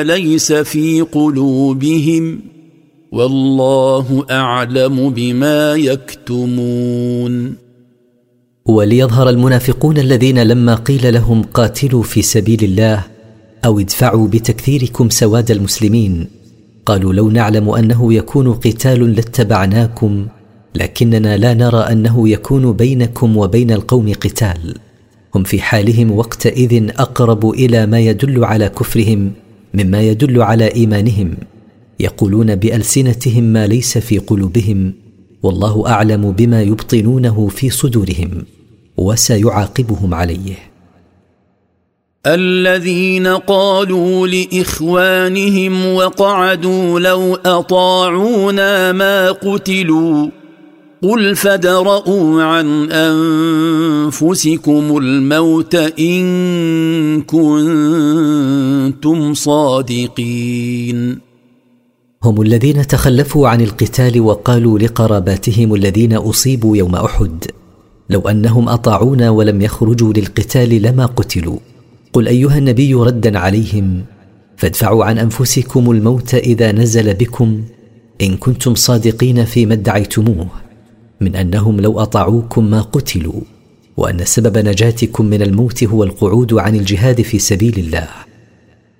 ليس في قلوبهم والله أعلم بما يكتمون. وليظهر المنافقون الذين لما قيل لهم قاتلوا في سبيل الله أو ادفعوا بتكثيركم سواد المسلمين قالوا لو نعلم أنه يكون قتال لاتبعناكم لكننا لا نرى أنه يكون بينكم وبين القوم قتال. هم في حالهم وقتئذ أقرب إلى ما يدل على كفرهم مما يدل على إيمانهم، يقولون بألسنتهم ما ليس في قلوبهم والله أعلم بما يبطنونه في صدورهم وسيعاقبهم عليه. الذين قالوا لإخوانهم وقعدوا لو أطاعونا ما قتلوا قل فادرءوا عن أنفسكم الموت إن كنتم صادقين. هم الذين تخلفوا عن القتال وقالوا لقراباتهم الذين أصيبوا يوم أحد لو أنهم أطاعونا ولم يخرجوا للقتال لما قتلوا. قل أيها النبي ردا عليهم فادفعوا عن أنفسكم الموت إذا نزل بكم إن كنتم صادقين فيما ادعيتموه من أنهم لو أطاعوكم ما قتلوا وأن سبب نجاتكم من الموت هو القعود عن الجهاد في سبيل الله.